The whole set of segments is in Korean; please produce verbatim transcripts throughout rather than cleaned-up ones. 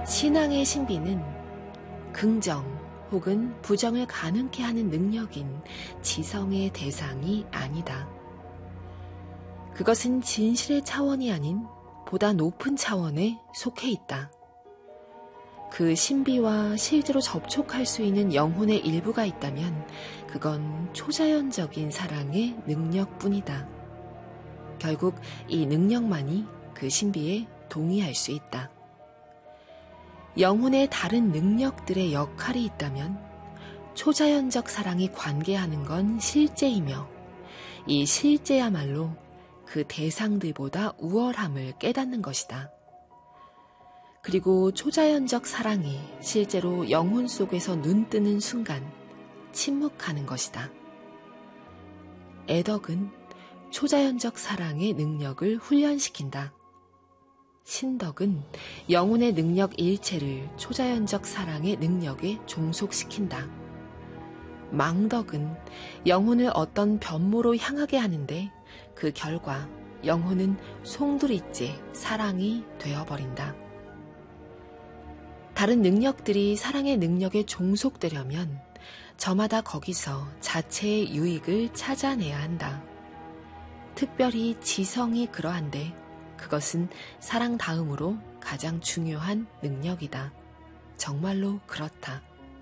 신앙의 신비는 긍정 혹은 부정을 가능케 하는 능력인 지성의 대상이 아니다. 그것은 진실의 차원이 아닌 보다 높은 차원에 속해 있다. 그 신비와 실제로 접촉할 수 있는 영혼의 일부가 있다면 그건 초자연적인 사랑의 능력뿐이다. 결국 이 능력만이 그 신비에 동의할 수 있다. 영혼의 다른 능력들의 역할이 있다면 초자연적 사랑이 관계하는 건 실제이며 이 실제야말로 그 대상들보다 우월함을 깨닫는 것이다. 그리고 초자연적 사랑이 실제로 영혼 속에서 눈뜨는 순간 침묵하는 것이다. 애덕은 초자연적 사랑의 능력을 훈련시킨다. 신덕은 영혼의 능력 일체를 초자연적 사랑의 능력에 종속시킨다. 망덕은 영혼을 어떤 변모로 향하게 하는데 그 결과 영혼은 송두리째 사랑이 되어버린다. 다른 능력들이 사랑의 능력에 종속되려면 저마다 거기서 자체의 유익을 찾아내야 한다. 특별히 지성이 그러한데 그것은 사랑 다음으로 가장 중요한 능력이다. 정말로 그렇다.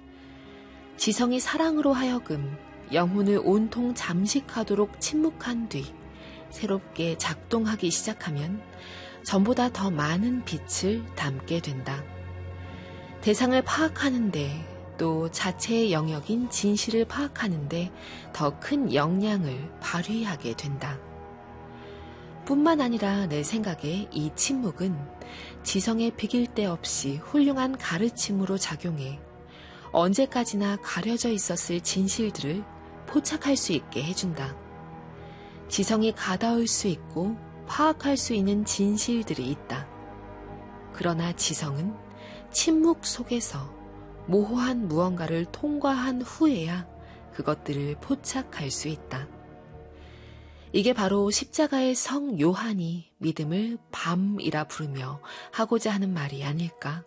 지성이 사랑으로 하여금 영혼을 온통 잠식하도록 침묵한 뒤 새롭게 작동하기 시작하면 전보다 더 많은 빛을 담게 된다. 대상을 파악하는데 또 자체의 영역인 진실을 파악하는데 더 큰 역량을 발휘하게 된다. 뿐만 아니라 내 생각에 이 침묵은 지성에 비길 데 없이 훌륭한 가르침으로 작용해 언제까지나 가려져 있었을 진실들을 포착할 수 있게 해준다. 지성이 가다울 수 있고 파악할 수 있는 진실들이 있다. 그러나 지성은 침묵 속에서 모호한 무언가를 통과한 후에야 그것들을 포착할 수 있다. 이게 바로 십자가의 성 요한이 믿음을 밤이라 부르며 하고자 하는 말이 아닐까?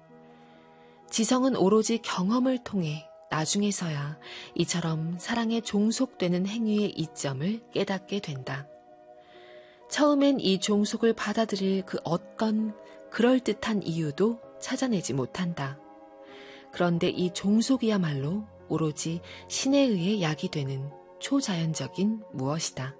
지성은 오로지 경험을 통해 나중에서야 이처럼 사랑에 종속되는 행위의 이점을 깨닫게 된다. 처음엔 이 종속을 받아들일 그 어떤 그럴듯한 이유도 찾아내지 못한다. 그런데 이 종속이야말로 오로지 신에 의해 야기되는 초자연적인 무엇이다.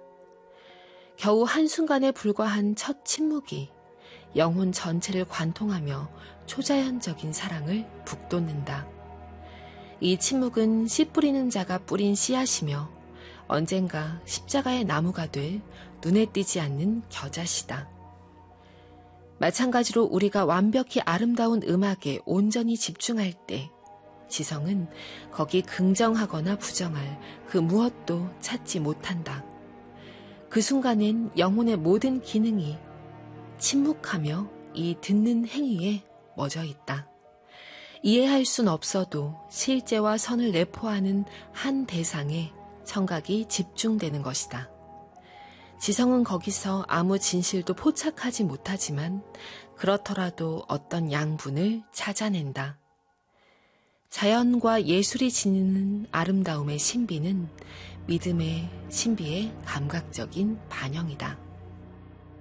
겨우 한순간에 불과한 첫 침묵이 영혼 전체를 관통하며 초자연적인 사랑을 북돋는다. 이 침묵은 씨 뿌리는 자가 뿌린 씨앗이며 언젠가 십자가의 나무가 될 눈에 띄지 않는 겨자씨다. 마찬가지로 우리가 완벽히 아름다운 음악에 온전히 집중할 때 지성은 거기 긍정하거나 부정할 그 무엇도 찾지 못한다. 그 순간엔 영혼의 모든 기능이 침묵하며 이 듣는 행위에 멎어 있다. 이해할 순 없어도 실제와 선을 내포하는 한 대상에 청각이 집중되는 것이다. 지성은 거기서 아무 진실도 포착하지 못하지만 그렇더라도 어떤 양분을 찾아낸다. 자연과 예술이 지니는 아름다움의 신비는 믿음의 신비의 감각적인 반영이다.